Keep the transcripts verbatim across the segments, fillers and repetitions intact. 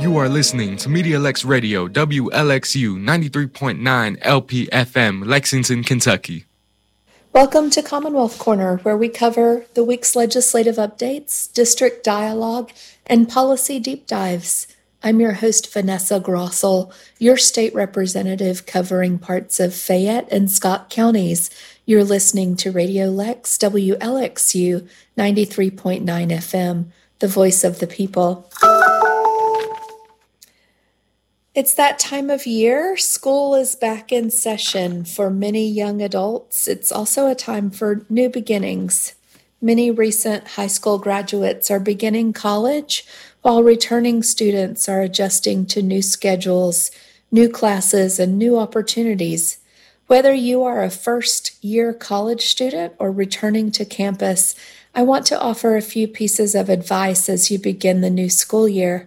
You are listening to MediaLex Radio, W L X U ninety-three point nine L P F M, Lexington, Kentucky. Welcome to Commonwealth Corner, where we cover the week's legislative updates, district dialogue, and policy deep dives. I'm your host, Vanessa Grossel, your state representative covering parts of Fayette and Scott counties. You're listening to Radio Lex, W L X U ninety-three point nine F M, the voice of the people. It's that time of year. School is back in session for many young adults. It's also a time for new beginnings. Many recent high school graduates are beginning college, while returning students are adjusting to new schedules, new classes, and new opportunities. Whether you are a first-year college student or returning to campus, I want to offer a few pieces of advice as you begin the new school year.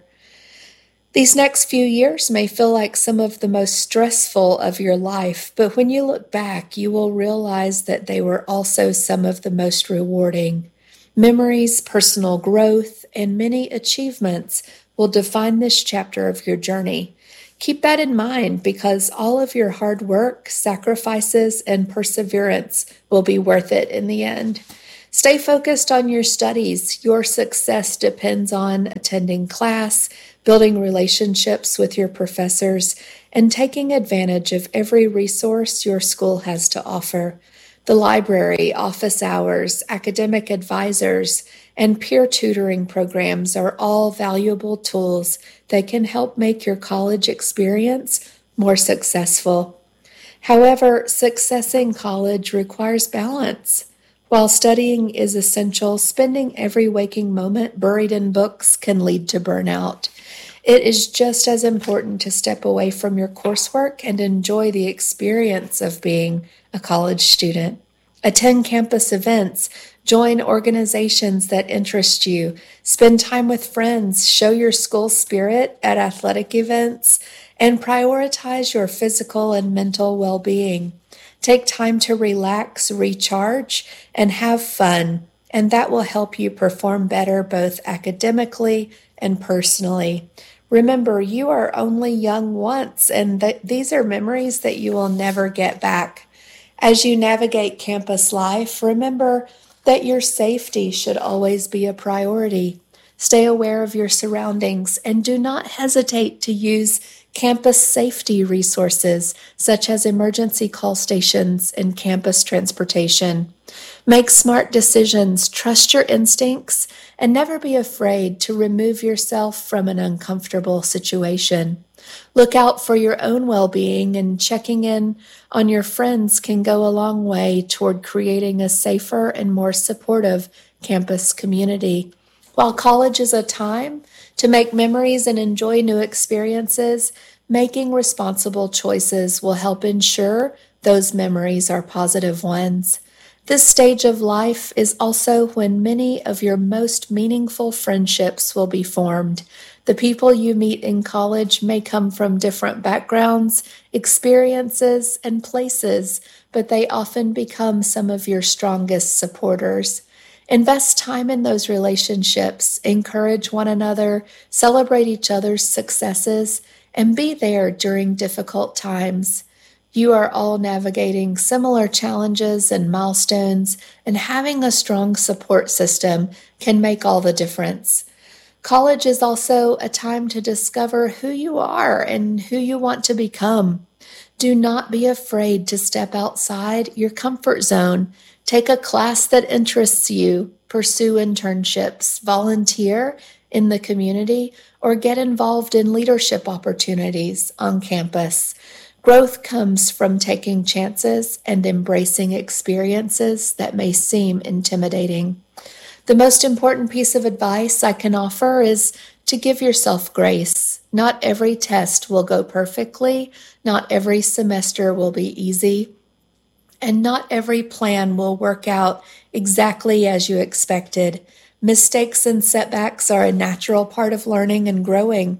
These next few years may feel like some of the most stressful of your life, but when you look back, you will realize that they were also some of the most rewarding. Memories, personal growth, and many achievements will define this chapter of your journey. Keep that in mind because all of your hard work, sacrifices, and perseverance will be worth it in the end. Stay focused on your studies. Your success depends on attending class, building relationships with your professors, and taking advantage of every resource your school has to offer. The library, office hours, academic advisors, and peer tutoring programs are all valuable tools that can help make your college experience more successful. However, success in college requires balance. While studying is essential, spending every waking moment buried in books can lead to burnout. It is just as important to step away from your coursework and enjoy the experience of being a college student. Attend campus events, join organizations that interest you, spend time with friends, show your school spirit at athletic events, and prioritize your physical and mental well-being. Take time to relax, recharge, and have fun, and that will help you perform better both academically and personally. Remember, you are only young once, and th- these are memories that you will never get back. As you navigate campus life, remember that your safety should always be a priority. Stay aware of your surroundings and do not hesitate to use campus safety resources such as emergency call stations and campus transportation. Make smart decisions, trust your instincts, and never be afraid to remove yourself from an uncomfortable situation. Look out for your own well-being, and checking in on your friends can go a long way toward creating a safer and more supportive campus community. While college is a time to make memories and enjoy new experiences, making responsible choices will help ensure those memories are positive ones. This stage of life is also when many of your most meaningful friendships will be formed. The people you meet in college may come from different backgrounds, experiences, and places, but they often become some of your strongest supporters. Invest time in those relationships, encourage one another, celebrate each other's successes, and be there during difficult times. You are all navigating similar challenges and milestones, and having a strong support system can make all the difference. College is also a time to discover who you are and who you want to become. Do not be afraid to step outside your comfort zone. Take a class that interests you, pursue internships, volunteer in the community, or get involved in leadership opportunities on campus. Growth comes from taking chances and embracing experiences that may seem intimidating. The most important piece of advice I can offer is to give yourself grace. Not every test will go perfectly, not every semester will be easy, and not every plan will work out exactly as you expected. Mistakes and setbacks are a natural part of learning and growing.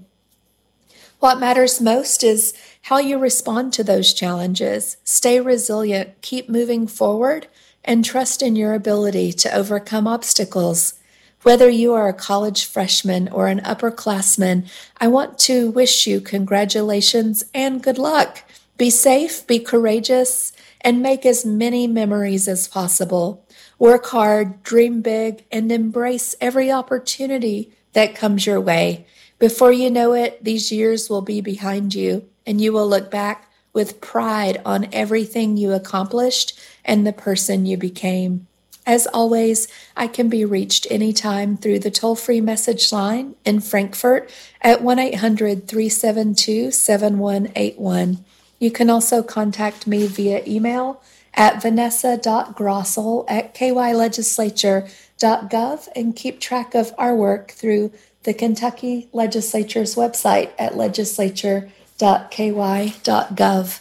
What matters most is how you respond to those challenges. Stay resilient, keep moving forward, and trust in your ability to overcome obstacles. Whether you are a college freshman or an upperclassman, I want to wish you congratulations and good luck. Be safe, be courageous, and make as many memories as possible. Work hard, dream big, and embrace every opportunity that comes your way. Before you know it, these years will be behind you, and you will look back with pride on everything you accomplished and the person you became. As always, I can be reached anytime through the toll-free message line in Frankfort at one eight hundred, three seven two, seven one eight one. You can also contact me via email at vanessa dot grossel at k y legislature dot gov and keep track of our work through the Kentucky Legislature's website at legislature dot k y dot gov.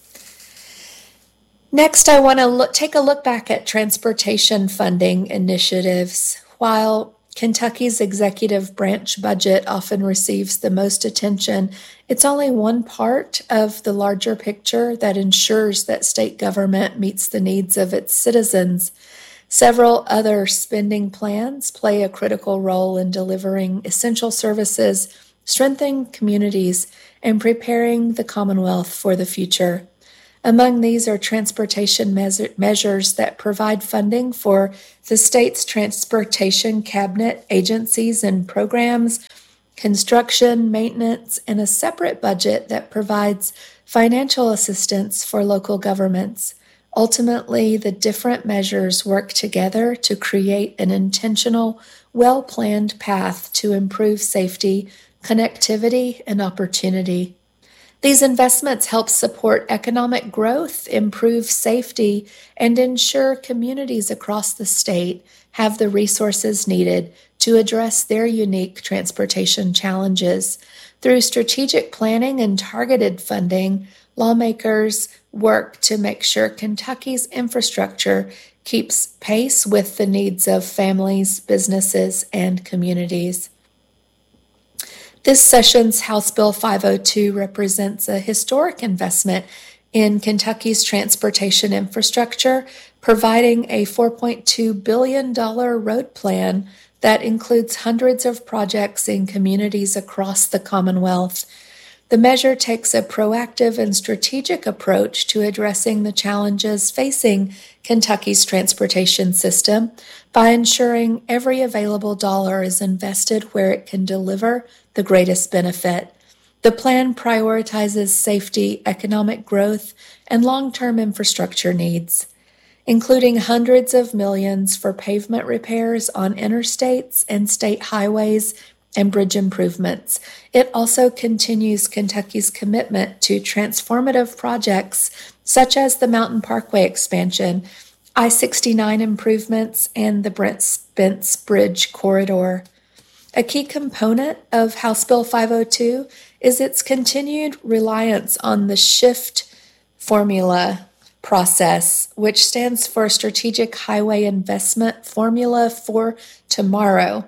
Next, I want to look, take a look back at transportation funding initiatives. While Kentucky's executive branch budget often receives the most attention, it's only one part of the larger picture that ensures that state government meets the needs of its citizens. Several other spending plans play a critical role in delivering essential services, strengthening communities, and preparing the Commonwealth for the future. Among these are transportation measure- measures that provide funding for the state's transportation cabinet agencies and programs, construction, maintenance, and a separate budget that provides financial assistance for local governments. Ultimately, the different measures work together to create an intentional, well-planned path to improve safety, connectivity, and opportunity. These investments help support economic growth, improve safety, and ensure communities across the state have the resources needed to address their unique transportation challenges. Through strategic planning and targeted funding, lawmakers work to make sure Kentucky's infrastructure keeps pace with the needs of families, businesses, and communities. This session's House Bill five oh two represents a historic investment in Kentucky's transportation infrastructure, providing a four point two billion dollars road plan that includes hundreds of projects in communities across the Commonwealth. The measure takes a proactive and strategic approach to addressing the challenges facing Kentucky's transportation system by ensuring every available dollar is invested where it can deliver the greatest benefit. The plan prioritizes safety, economic growth, and long-term infrastructure needs, including hundreds of millions for pavement repairs on interstates and state highways and bridge improvements. It also continues Kentucky's commitment to transformative projects such as the Mountain Parkway expansion, I sixty-nine improvements, and the Brent Spence Bridge corridor. A key component of House Bill five oh two is its continued reliance on the SHIFT formula process, which stands for Strategic Highway Investment Formula for Tomorrow.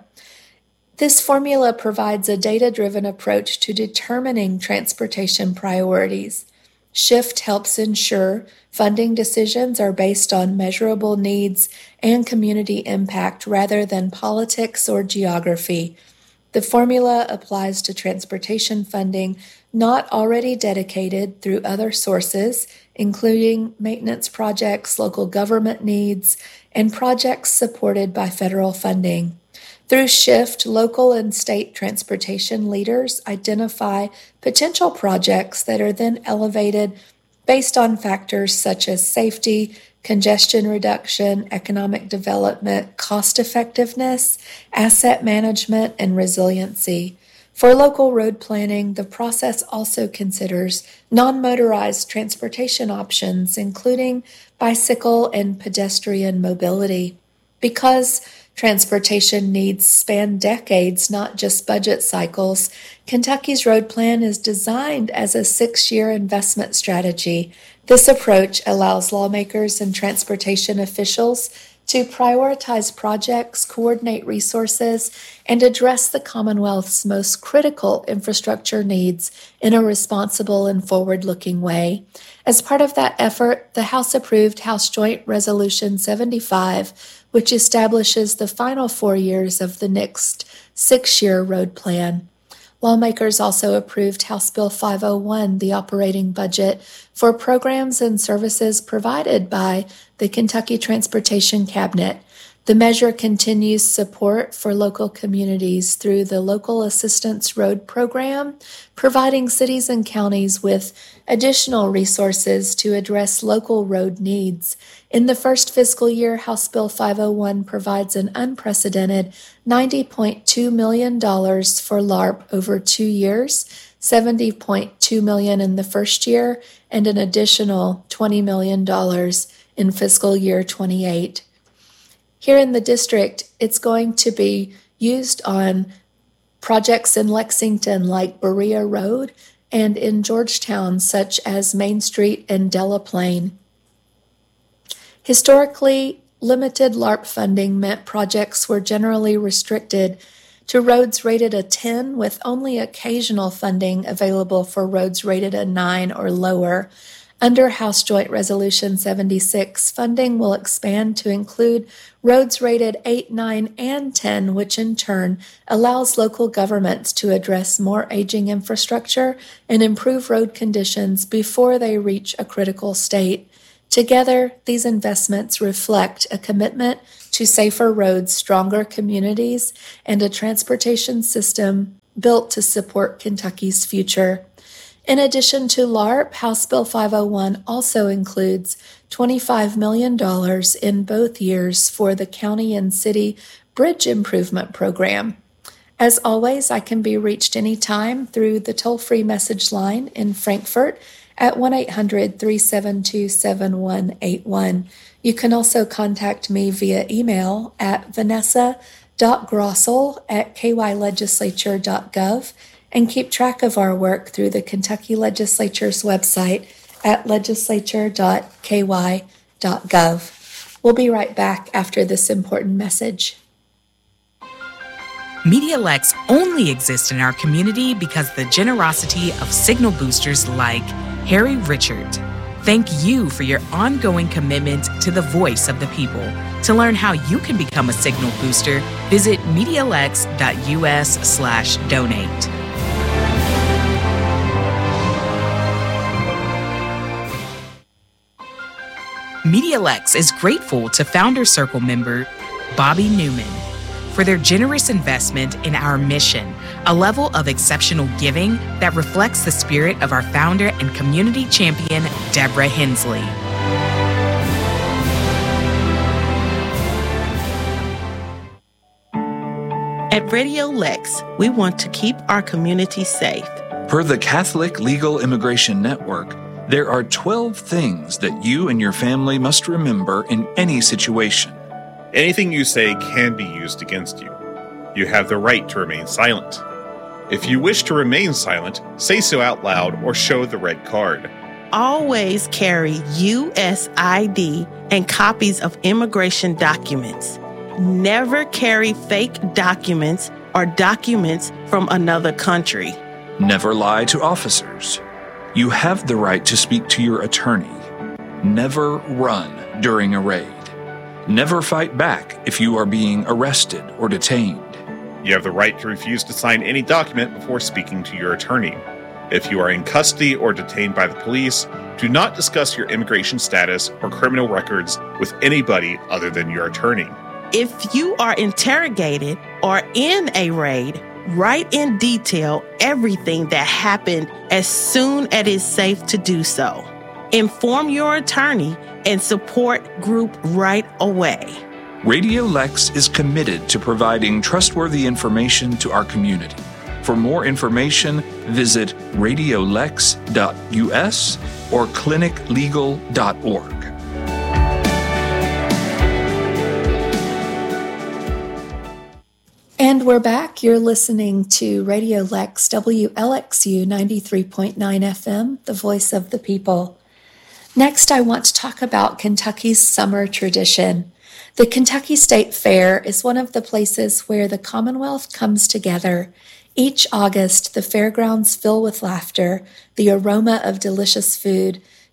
This formula provides a data-driven approach to determining transportation priorities. SHIFT helps ensure funding decisions are based on measurable needs and community impact rather than politics or geography. The formula applies to transportation funding not already dedicated through other sources, including maintenance projects, local government needs, and projects supported by federal funding. Through SHIFT, local and state transportation leaders identify potential projects that are then elevated based on factors such as safety, congestion reduction, economic development, cost effectiveness, asset management, and resiliency. For local road planning, the process also considers non-motorized transportation options, including bicycle and pedestrian mobility. Because transportation needs span decades, not just budget cycles, Kentucky's road plan is designed as a six-year investment strategy. This approach allows lawmakers and transportation officials to prioritize projects, coordinate resources, and address the Commonwealth's most critical infrastructure needs in a responsible and forward-looking way. As part of that effort, the House approved House Joint Resolution seventy-five, which establishes the final four years of the next six-year road plan. Lawmakers also approved House Bill five oh one, the operating budget for programs and services provided by the Kentucky Transportation Cabinet. The measure continues support for local communities through the Local Assistance Road Program, providing cities and counties with additional resources to address local road needs. In the first fiscal year, House Bill five oh one provides an unprecedented ninety point two million dollars for LARP over two years, seventy point two million dollars in the first year, and an additional twenty million dollars in fiscal year twenty-eight. Here in the district, it's going to be used on projects in Lexington like Berea Road and in Georgetown such as Main Street and Delaplane. Historically, limited LARP funding meant projects were generally restricted to roads rated a ten, with only occasional funding available for roads rated a nine or lower. Under House Joint Resolution seventy-six, funding will expand to include roads rated eight, nine, and ten, which in turn allows local governments to address more aging infrastructure and improve road conditions before they reach a critical state. Together, these investments reflect a commitment to safer roads, stronger communities, and a transportation system built to support Kentucky's future. In addition to LARP, House Bill five oh one also includes twenty-five million dollars in both years for the county and city bridge improvement program. As always, I can be reached anytime through the toll-free message line in Frankfort at one eight hundred, three seven two, seven one eight one. You can also contact me via email at vanessa dot grossel at k y legislature dot gov and keep track of our work through the Kentucky Legislature's website at legislature dot k y dot gov. We'll be right back after this important message. MediaLex only exists in our community because of the generosity of signal boosters like Harry Richard. Thank you for your ongoing commitment to the voice of the people. To learn how you can become a signal booster, visit medialex dot u s slash donate. MediaLex is grateful to Founder Circle member Bobby Newman for their generous investment in our mission, a level of exceptional giving that reflects the spirit of our founder and community champion, Deborah Hensley. At Radio Lex, we want to keep our community safe. Per the Catholic Legal Immigration Network, there are twelve things that you and your family must remember in any situation. Anything you say can be used against you. You have the right to remain silent. If you wish to remain silent, say so out loud or show the red card. Always carry U S I D and copies of immigration documents. Never carry fake documents or documents from another country. Never lie to officers. You have the right to speak to your attorney. Never run during a raid. Never fight back if you are being arrested or detained. You have the right to refuse to sign any document before speaking to your attorney. If you are in custody or detained by the police, do not discuss your immigration status or criminal records with anybody other than your attorney. If you are interrogated or in a raid, write in detail everything that happened as soon as it is safe to do so. Inform your attorney and support group right away. Radio Lex is committed to providing trustworthy information to our community. For more information, visit radio lex dot u s or clinic legal dot org. And we're back. You're listening to Radio Lex, W L X U ninety-three point nine F M, the voice of the people. Next, I want to talk about Kentucky's summer tradition. The Kentucky State Fair is one of the places where the Commonwealth comes together. Each August, the fairgrounds fill with laughter, the aroma of delicious food,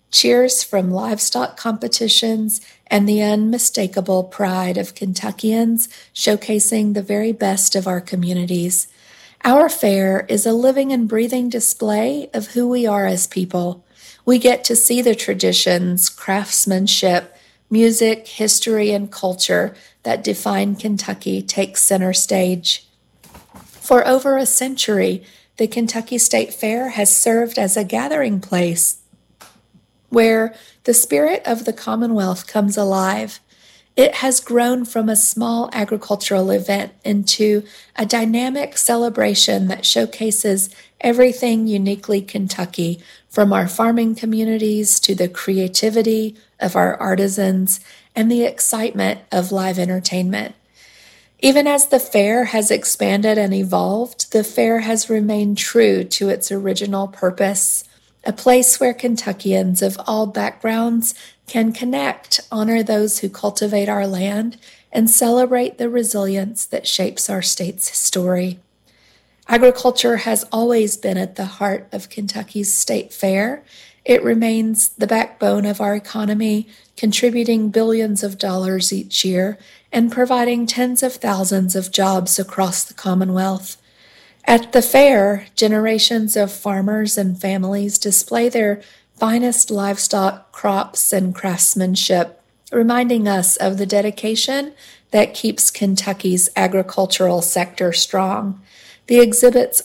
cheers from livestock competitions, and the unmistakable pride of Kentuckians showcasing the very best of our communities. Our fair is a living and breathing display of who we are as people. We get to see the traditions, craftsmanship, music, history, and culture that define Kentucky take center stage. For over a century, the Kentucky State Fair has served as a gathering place where the spirit of the Commonwealth comes alive. It has grown from a small agricultural event into a dynamic celebration that showcases everything uniquely Kentucky, from our farming communities to the creativity of our artisans and the excitement of live entertainment. Even as the fair has expanded and evolved, the fair has remained true to its original purpose, a place where Kentuckians of all backgrounds can connect, honor those who cultivate our land, and celebrate the resilience that shapes our state's story. Agriculture has always been at the heart of Kentucky's state fair. It remains the backbone of our economy, contributing billions of dollars each year and providing tens of thousands of jobs across the Commonwealth. At the fair, generations of farmers and families display their finest livestock, crops, and craftsmanship, reminding us of the dedication that keeps Kentucky's agricultural sector strong. The exhibits